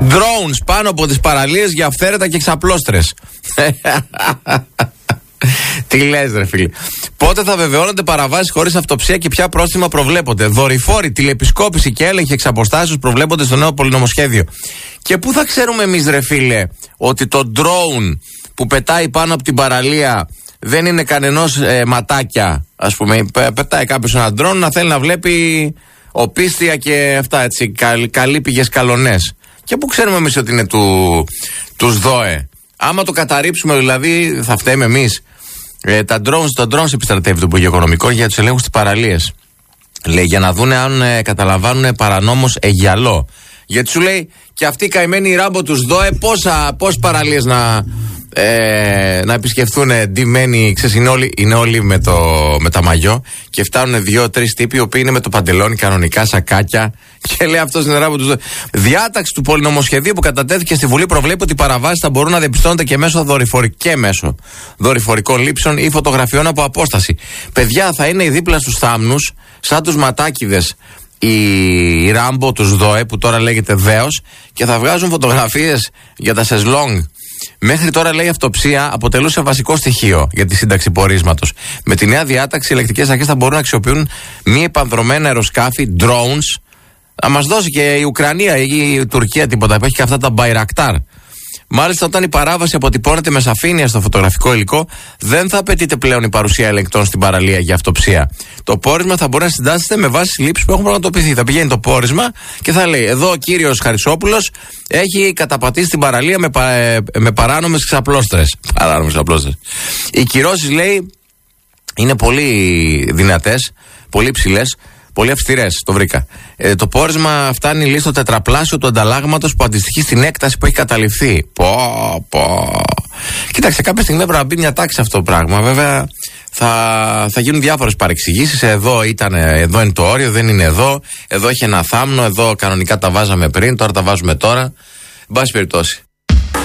Drones πάνω από τις παραλίες για αυθαίρετα και εξαπλώστρες. Τι λες ρε φίλε. Πότε θα βεβαιώνονται παραβάσεις χωρίς αυτοψία και ποια πρόστιμα προβλέπονται? Δορυφόροι, τηλεπισκόπηση και έλεγχη εξ αποστάσεως προβλέπονται στο νέο πολυνομοσχέδιο. Και πού θα ξέρουμε εμείς ρε φίλε ότι το drone που πετάει πάνω από την παραλία δεν είναι κανενός ματάκια? Ας πούμε πετάει κάποιος ένα drone να θέλει να βλέπει οπίστια και αυτά έτσι καλύπηγες καλονές. Και πού ξέρουμε εμείς ότι είναι τους ΔΟΕ? Άμα το καταρρίψουμε δηλαδή θα φταίμε εμείς? Τα drones επιστρατεύει το Υπουργείο Οικονομικών για τους ελέγχους στις παραλίες. Λέει για να δούνε αν καταλαμβάνουν παρανόμως αιγιαλό. Γιατί σου λέει και αυτοί οι καημένοι ράμπο τους ΔΟΕ πόσες παραλίες να επισκεφθούν ντυμένοι, ξέρεις, είναι όλοι με τα μαγιό και φτάνουν 2-3 τύποι οι οποίοι είναι με το παντελόνι κανονικά, σακάκια, και λέει αυτός είναι ράμπο τους ΔΟΕ. Διάταξη του πολυνομοσχεδίου που κατατέθηκε στη Βουλή προβλέπει ότι οι παραβάσεις θα μπορούν να διαπιστώνονται και μέσω δορυφορικών λήψεων ή φωτογραφιών από απόσταση. Παιδιά, θα είναι οι δίπλα στους θάμνους, σαν τους ματάκιδες, η Ράμπο τους ΔΟΕ που τώρα λέγεται ΔΕΟΣ, και θα βγάζουν φωτογραφίες για τα σεζλόνγκ. Μέχρι τώρα, λέει, η αυτοψία αποτελούσε βασικό στοιχείο για τη σύνταξη πορίσματος. Με τη νέα διάταξη, οι ελεκτικές αρχές θα μπορούν να αξιοποιούν μη επανδρομένα αεροσκάφη, drones. Να μας δώσει και η Ουκρανία ή η Τουρκία τίποτα, που έχει και αυτά τα Bayraktar. Μάλιστα, όταν η παράβαση αποτυπώνεται με σαφήνεια στο φωτογραφικό υλικό, δεν θα απαιτείται πλέον η παρουσία ελεγκτών στην παραλία για αυτοψία. Το πόρισμα θα μπορεί να συντάσσεται με βάση λήψεις που έχουν πραγματοποιηθεί. Θα πηγαίνει το πόρισμα και θα λέει: εδώ ο κύριος Χαρισόπουλος έχει καταπατήσει την παραλία με παράνομες εξαπλώστρες. Οι κυρώσεις, λέει, είναι πολύ δυνατές, πολύ ψηλές, πολύ αυστηρές, το βρήκα. Το πόρισμα φτάνει, λέει, στο τετραπλάσιο του ανταλλάγματος που αντιστοιχεί στην έκταση που έχει καταληφθεί. Κοίταξε, κάποια στιγμή πρέπει να μπει μια τάξη αυτό το πράγμα. Βέβαια, θα γίνουν διάφορες παρεξηγήσεις. Εδώ είναι το όριο, δεν είναι εδώ. Εδώ έχει ένα θάμνο, εδώ κανονικά τα βάζαμε πριν, τώρα τα βάζουμε τώρα. Εν πάση περιπτώσει.